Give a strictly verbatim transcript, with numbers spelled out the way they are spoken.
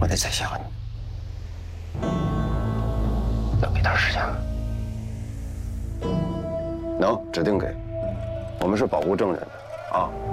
我得再吓唬你，要给点时间吗？能，指定给。我们是保护证人的啊。